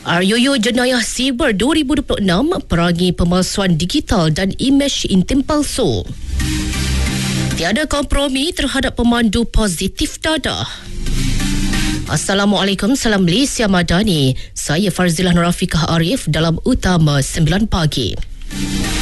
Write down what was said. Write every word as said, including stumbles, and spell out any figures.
R U U Jenayah Siber dua ribu dua puluh enam perangi pemalsuan digital dan imej intim palsu. Tiada kompromi terhadap pemandu positif dadah. Assalamualaikum, salam Malaysia Madani. Saya Farzilah Nurafikah Arif dalam Utama sembilan pagi.